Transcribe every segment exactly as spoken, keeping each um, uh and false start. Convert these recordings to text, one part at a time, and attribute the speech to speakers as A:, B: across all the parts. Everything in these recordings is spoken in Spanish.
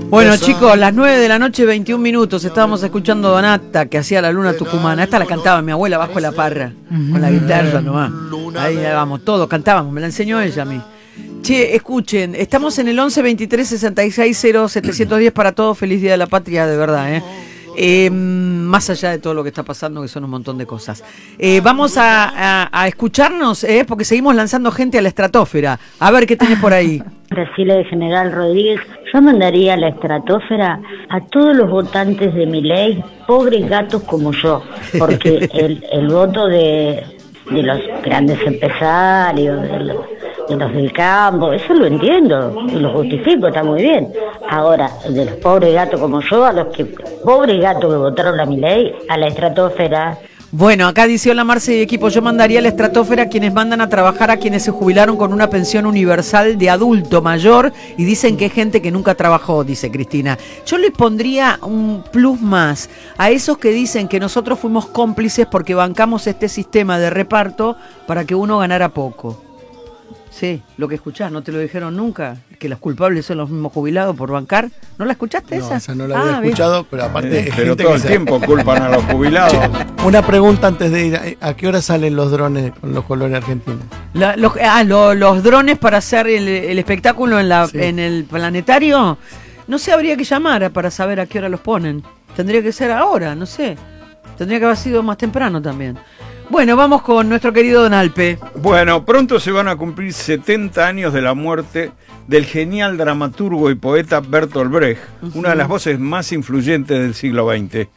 A: Bueno, chicos, las nueve de la noche, veintiún minutos, estábamos escuchando Donata, que hacía La Luna Tucumana. Esta la cantaba mi abuela bajo la parra, con la guitarra nomás. Ahí vamos, todos cantábamos, me la enseñó ella a mí. Che, escuchen, estamos en el once veintitrés sesenta y seis cero setecientos diez para todos. Feliz Día de la Patria, de verdad, ¿eh? Eh, más allá de todo lo que está pasando, que son un montón de cosas. Eh, vamos a, a, a escucharnos, eh, porque seguimos lanzando gente a la estratosfera. A ver qué tenés por ahí.
B: Graciela de General Rodríguez, yo mandaría a la estratosfera a todos los votantes de Milei, pobres gatos como yo, porque el, el voto de, de los grandes empresarios, de los, de los del campo, eso lo entiendo y lo justifico, está muy bien. Ahora, de los pobres gatos como yo, a los que pobres gatos que votaron a Milei, a la estratosfera.
A: Bueno, acá dice: hola Marce y equipo, yo mandaría a la estratosfera a quienes mandan a trabajar a quienes se jubilaron con una pensión universal de adulto mayor y dicen que es gente que nunca trabajó, dice Cristina. Yo les pondría un plus más a esos que dicen que nosotros fuimos cómplices porque bancamos este sistema de reparto para que uno ganara poco. Sí, lo que escuchás, ¿no te lo dijeron nunca? Que los culpables son los mismos jubilados por bancar. ¿No la escuchaste
C: No,
A: esa?
C: esa no la había ah, escuchado, bien. Pero aparte...
D: Eh, pero todo el se... tiempo culpan a los jubilados.
C: Una pregunta antes de ir. ¿A qué hora salen los drones con los colores argentinos?
A: La, los, ah, lo, los drones para hacer el, el espectáculo en, la, sí. en el planetario. No sé, habría que llamar para saber a qué hora los ponen. Tendría que ser ahora, no sé. Tendría que haber sido más temprano también. Bueno, vamos con nuestro querido Don Alpe.
D: Bueno, pronto se van a cumplir setenta años de la muerte del genial dramaturgo y poeta Bertolt Brecht, uh-huh. una de las voces más influyentes del siglo veinte.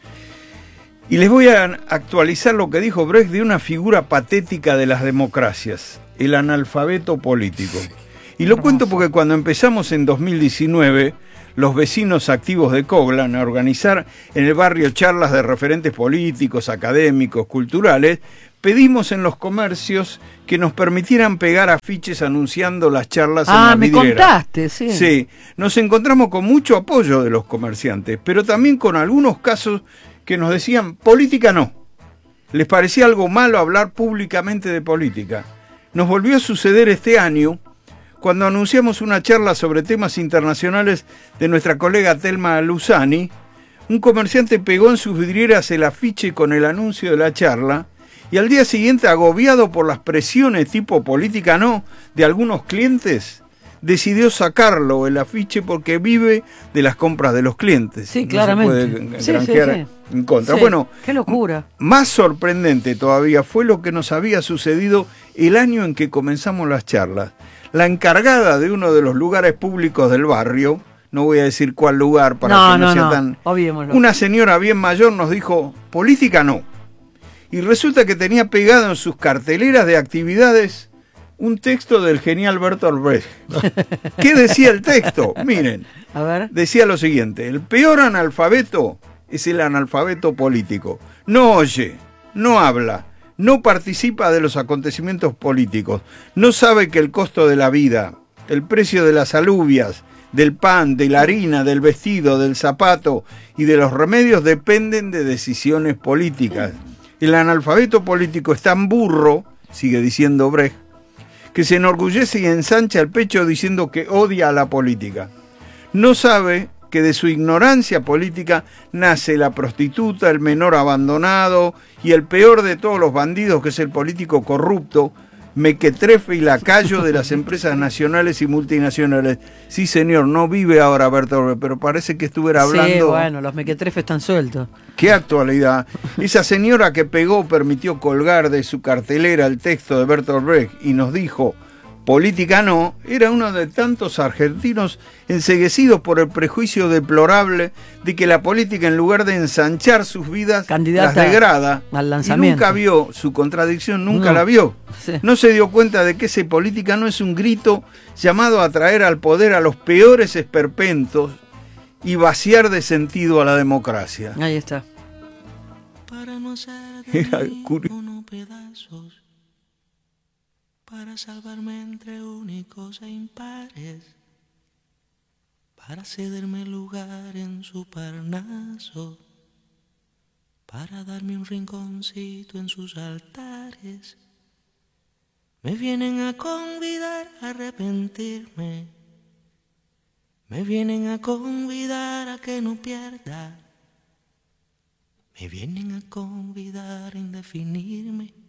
D: Y les voy a actualizar lo que dijo Brecht de una figura patética de las democracias, el analfabeto político. Y lo cuento porque cuando empezamos en dos mil diecinueve... los vecinos activos de Coglan a organizar en el barrio charlas de referentes políticos, académicos, culturales, pedimos en los comercios que nos permitieran pegar afiches anunciando las charlas ah, en la vidriera. Ah, me
A: contaste, sí.
D: Sí, nos encontramos con mucho apoyo de los comerciantes, pero también con algunos casos que nos decían, política no. Les parecía algo malo hablar públicamente de política. Nos volvió a suceder este año, cuando anunciamos una charla sobre temas internacionales de nuestra colega Telma Luzani. Un comerciante pegó en sus vidrieras el afiche con el anuncio de la charla y al día siguiente, agobiado por las presiones tipo política no de algunos clientes, decidió sacarlo el afiche porque vive de las compras de los clientes.
A: Sí, claramente.
D: No se puede
A: sí,
D: granjear
A: sí, sí.
D: en contra.
A: Sí,
D: bueno,
A: qué locura.
D: Más sorprendente todavía fue lo que nos había sucedido el año en que comenzamos las charlas. La encargada de uno de los lugares públicos del barrio, no voy a decir cuál lugar para no, que no, no sea no. tan...
A: Obviémoslo.
D: Una señora bien mayor nos dijo, política no. Y resulta que tenía pegado en sus carteleras de actividades un texto del genial Bertolt Brecht. ¿Qué decía el texto? Miren,
A: a ver.
D: Decía lo siguiente, el peor analfabeto es el analfabeto político. No oye, no habla, no participa de los acontecimientos políticos, no sabe que el costo de la vida, el precio de las alubias, del pan, de la harina, del vestido, del zapato y de los remedios dependen de decisiones políticas. El analfabeto político es tan burro, sigue diciendo Brecht, que se enorgullece y ensancha el pecho diciendo que odia a la política. No sabe que de su ignorancia política nace la prostituta, el menor abandonado y el peor de todos los bandidos, que es el político corrupto, mequetrefe y lacayo de las empresas nacionales y multinacionales. Sí, señor, no vive ahora Bertolt Brecht, pero parece que estuviera hablando...
A: Sí, bueno, los mequetrefes están sueltos.
D: ¡Qué actualidad! Esa señora que pegó permitió colgar de su cartelera el texto de Bertolt Brecht y nos dijo... política no, era uno de tantos argentinos enceguecidos por el prejuicio deplorable de que la política, en lugar de ensanchar sus vidas,
A: candidata
D: las degrada.
A: Al lanzamiento.
D: Y nunca vio su contradicción, nunca no. la vio.
A: Sí.
D: No se dio cuenta de que esa política no es un grito llamado a traer al poder a los peores esperpentos y vaciar de sentido a la democracia.
A: Ahí está.
E: Para no ser de
D: Era
E: mí
D: curioso.
E: uno pedazos, para salvarme entre únicos e impares, para cederme lugar en su Parnaso, para darme un rinconcito en sus altares. Me vienen a convidar a arrepentirme, Me vienen a convidar a que no pierda. Me vienen a convidar a indefinirme.